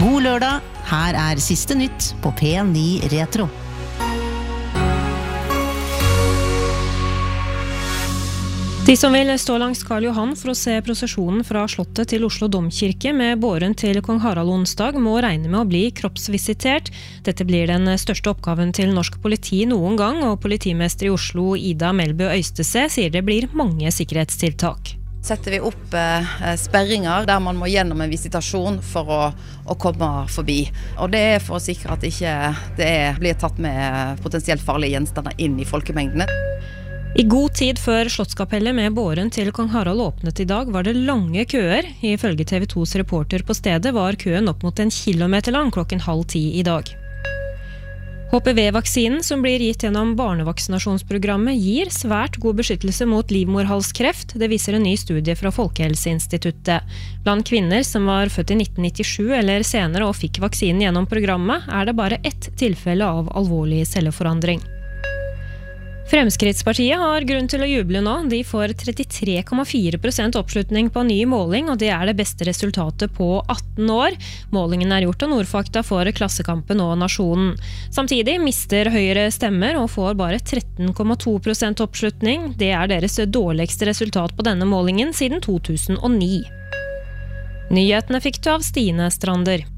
God lørdag, her siste nytt på P9 Retro. De som vil stå langs Karl Johan for å se prosesjonen fra Slottet til Oslo Domkirke med båren til Kong Harald onsdag må regne med å bli kroppsvisitert. Dette blir den største oppgaven til norsk politi noen gang, og politimester i Oslo Ida Melbø Øystese sier det blir mange sikkerhetstiltak. Setter vi opp sperringer der man må gjennom en visitasjon for å komme forbi. Og det for å sikre at ikke det blir tatt med potensielt farlige gjenstander inn i folkemengdene. I god tid før Slottskapellet med båren til Kong Harald åpnet i dag var det lange køer. Ifølge TV 2s reporter på stedet var køen opp mot 1 kilometer lang 9:30 i dag. HPV-vaksinen som blir gitt gjennom barnevaksinasjonsprogrammet gir svært god beskyttelse mot livmorhalskreft. Det viser en ny studie fra Folkehelseinstituttet. Blant kvinner som var født i 1997 eller senere og fikk vaksinen gjennom programmet, det bare ett tilfelle av alvorlig celleforandring. Fremskrittspartiet har grunn til å juble nå. De får 33,4% oppslutning på en ny måling, og det det beste resultatet på 18 år. Målingen gjort av Nordfakta for Klassekampen og Nasjonen. Samtidig mister Høyre stemmer og får bare 13,2% oppslutning. Det deres dårligste resultat på denne målingen siden 2009. Nyhetene fikk du av Stine Strander.